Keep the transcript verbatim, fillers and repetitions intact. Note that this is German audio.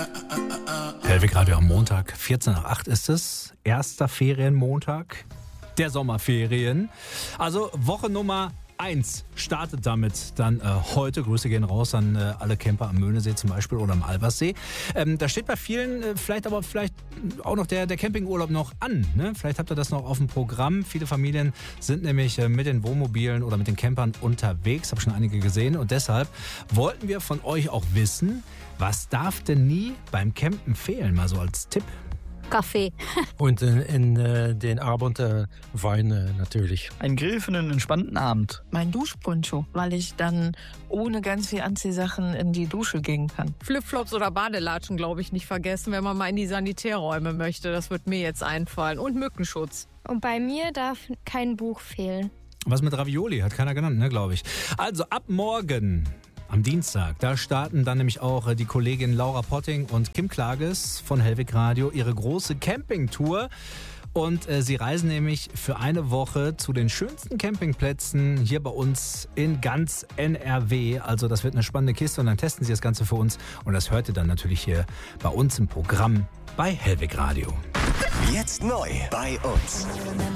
Hellwig Radio am Montag, vierzehn nach acht ist es. Erster Ferienmontag der Sommerferien. Also Woche Nummer eins startet damit dann äh, heute. Grüße gehen raus an äh, alle Camper am Möhnesee zum Beispiel oder am Alberssee. Ähm, da steht bei vielen äh, vielleicht aber vielleicht auch noch der, der Campingurlaub noch an. Ne? Vielleicht habt ihr das noch auf dem Programm. Viele Familien sind nämlich äh, mit den Wohnmobilen oder mit den Campern unterwegs. Habe schon einige gesehen. Und deshalb wollten wir von euch auch wissen, was darf denn nie beim Campen fehlen? Mal so als Tipp. Kaffee. Und in, in äh, den Abend äh, Wein äh, natürlich. Ein Grill für einen entspannten Abend. Mein Duschponcho, weil ich dann ohne ganz viel Anziehsachen in die Dusche gehen kann. Flipflops oder Badelatschen, glaube ich, nicht vergessen, wenn man mal in die Sanitärräume möchte. Das wird mir jetzt einfallen. Und Mückenschutz. Und bei mir darf kein Buch fehlen. Was mit Ravioli? Hat keiner genannt, ne, glaube ich. Also ab morgen, am Dienstag, da starten dann nämlich auch die Kolleginnen Laura Potting und Kim Klages von Hellwig Radio ihre große Campingtour. Und äh, sie reisen nämlich für eine Woche zu den schönsten Campingplätzen hier bei uns in ganz N R W. Also das wird eine spannende Kiste und dann testen sie das Ganze für uns. Und das hört ihr dann natürlich hier bei uns im Programm bei Hellwig Radio. Jetzt neu bei uns.